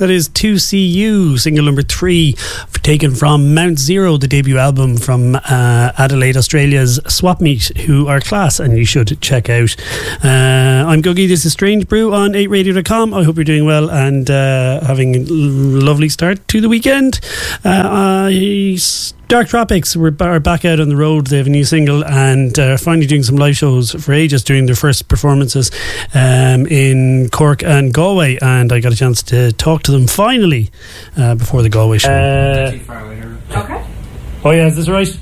That is 2CU, single number 3, taken from Mount Zero, the debut album from Adelaide, Australia's Swap Meet, who are class and you should check out. I'm Googie, this is Strange Brew on 8radio.com. I hope you're doing well and having a lovely start to the weekend. Dark Tropics are back out on the road. They have a new single and finally doing some live shows for ages, doing their first performances in Cork and Galway, and I got a chance to talk to them finally before the Galway show. Okay. Oh yeah, is this right?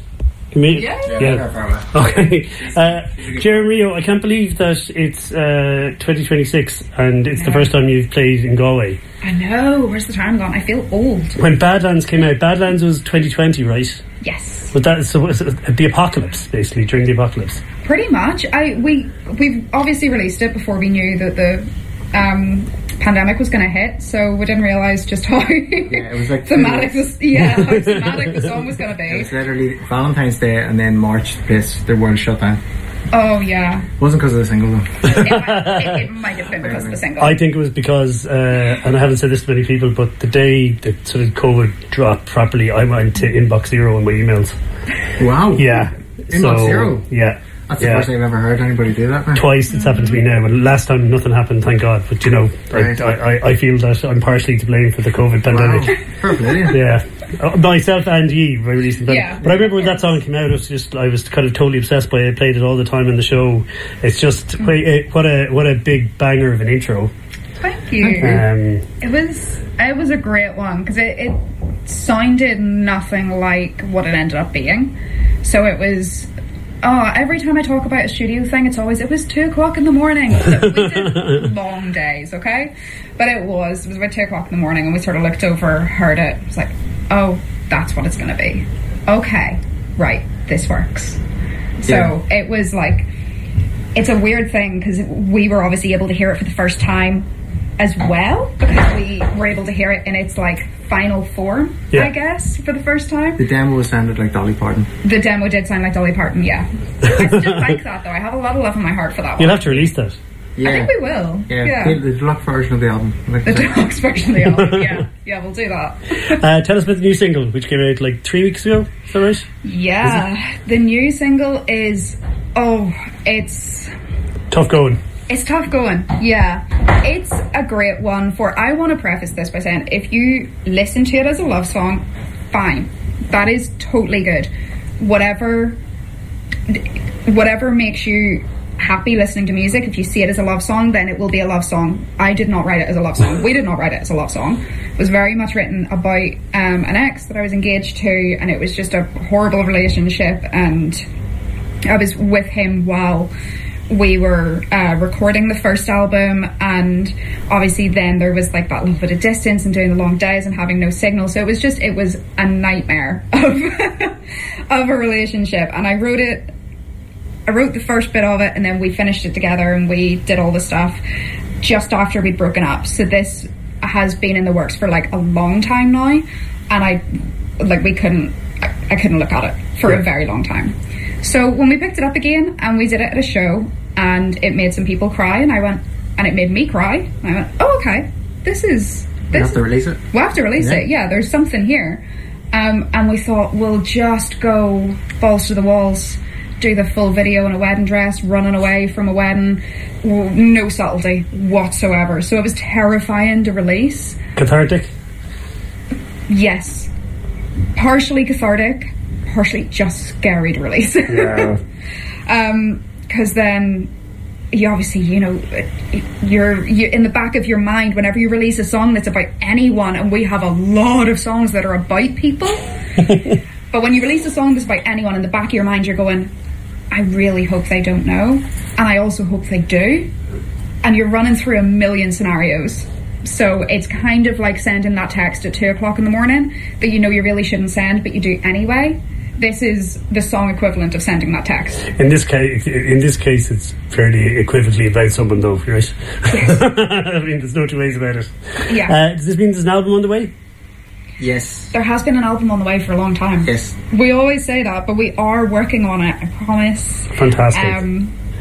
Yeah. Okay. Jerry Rio, I can't believe that it's 2026 and it's the first time you've played in Galway. I know, where's the time gone? I feel old. When Badlands came out, Badlands was 2020, right? Yes. But that, so was it the apocalypse, basically, during the apocalypse? Pretty much. We've obviously released it before we knew that the pandemic was going to hit, so we didn't realise just how it was like thematic how thematic the song was going to be. It was literally Valentine's Day and then March the world shut down. Oh yeah. It wasn't because of the single though. It might have been because of the single. I think it was because, and I haven't said this to many people, but the day that sort of COVID dropped properly, I went to Inbox Zero in my emails. Wow. Yeah. Inbox Zero? Yeah. That's the first time I've ever heard anybody do that, man. Twice it's happened to me now, and last time nothing happened, thank God. But you know, right. I feel that I'm partially to blame for the COVID pandemic. Wow. Fair play. Yeah. Myself and ye by releasing that. Yeah. But I remember when that song came out, I was kind of totally obsessed by it. I played it all the time in the show. It's just what a big banger of an intro. Thank you. It was a great one because it sounded nothing like what it ended up being. So it was. Oh, every time I talk about a studio thing, it was 2 o'clock in the morning. We did long days, okay? But it was about 2 o'clock in the morning, and we sort of looked over, heard it. It was like, oh, that's what it's going to be. Okay, right, this works. So it was like, it's a weird thing because we were obviously able to hear it for the first time as well, because we were able to hear it in its like final form, I guess, for the first time. The demo sounded like Dolly Parton. The demo did sound like Dolly Parton, yeah. I still like that though. I have a lot of love in my heart for that one. You'll have to release that. Yeah. I think we will. Yeah. The deluxe version of the album. The deluxe version of the album, yeah, we'll do that. Tell us about the new single, which came out like 3 weeks ago, is that right? Yeah, the new single is, it's... Tough going. It's tough going, yeah. It's a great one I want to preface this by saying, if you listen to it as a love song, fine. That is totally good. Whatever makes you happy listening to music, if you see it as a love song, then it will be a love song. I did not write it as a love song. We did not write it as a love song. It was very much written about an ex that I was engaged to, and it was just a horrible relationship, and I was with him while we were recording the first album, and obviously then there was like that little bit of distance and doing the long days and having no signal, so it was a nightmare of a relationship. And I wrote the first bit of it, and then we finished it together and we did all the stuff just after we'd broken up. So this has been in the works for like a long time now, and I couldn't look at it for a very long time. So when we picked it up again and we did it at a show, and it made some people cry, and it made me cry, and I went, oh, okay, we have to release it. We'll have to release it, yeah, there's something here. And we thought, we'll just go balls to the walls, do the full video in a wedding dress, running away from a wedding, no subtlety whatsoever. So it was terrifying to release. Cathartic? Yes. Partially cathartic, partially just scary to release. Yeah. Because then you obviously, you're in the back of your mind whenever you release a song that's about anyone, and we have a lot of songs that are about people. But when you release a song that's about anyone, in the back of your mind you're going, I really hope they don't know, and I also hope they do, and you're running through a million scenarios. So it's kind of like sending that text at 2 o'clock in the morning that you know you really shouldn't send, but you do anyway. This is the song equivalent of sending that text. In this case, it's fairly equivalently about someone, though, right? Yes. I mean, there's no two ways about it. Yeah. Does this mean there's an album on the way? Yes. There has been an album on the way for a long time. Yes. We always say that, but we are working on it, I promise. Fantastic.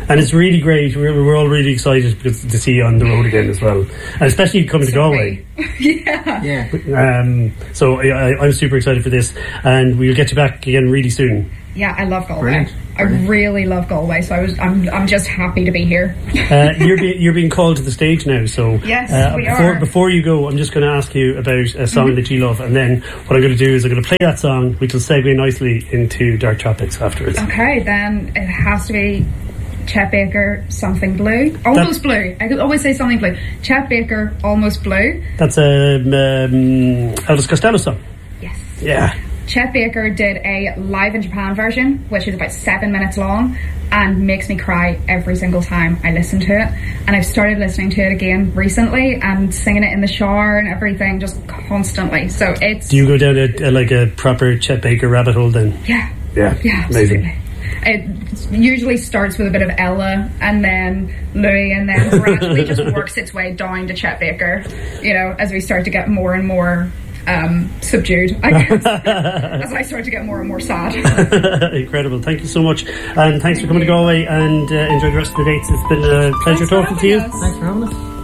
And it's really great. We're all really excited because to see you on the road again as well, and especially coming to Galway. Yeah. So I'm super excited for this, and we'll get you back again really soon. Yeah, I love Galway. Brilliant. I really love Galway, so I'm just happy to be here. You're being called to the stage now, so yes, we are. Before you go, I'm just going to ask you about a song that you love, and then what I'm going to do is I'm going to play that song, which will segue nicely into Dark Tropics afterwards. Okay, then it has to be Chet Baker, Something Blue. Almost Blue. I could always say Something Blue. Chet Baker, Almost Blue. That's a Elvis Costello song. Yes. Yeah. Chet Baker did a live in Japan version, which is about 7 minutes long and makes me cry every single time I listen to it. And I've started listening to it again recently and singing it in the shower and everything, just constantly. So it's... Do you go down a proper Chet Baker rabbit hole then? Yeah. Yeah, Absolutely. amazing. It usually starts with a bit of Ella and then Louis, and then gradually just works its way down to Chet Baker, you know, as we start to get more and more subdued, I guess, as I start to get more and more sad. Incredible. Thank you so much, and thanks for coming to Galway, and enjoy the rest of the dates. It's been a pleasure talking to you. Thanks for having us.